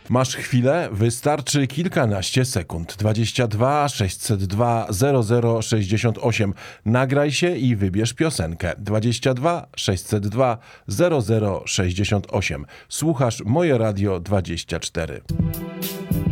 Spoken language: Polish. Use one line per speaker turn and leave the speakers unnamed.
Masz chwilę? Wystarczy kilkanaście sekund. 22 602 0068. Nagraj się i wybierz piosenkę. 22 602 0068. Słuchasz Moje Radio 24.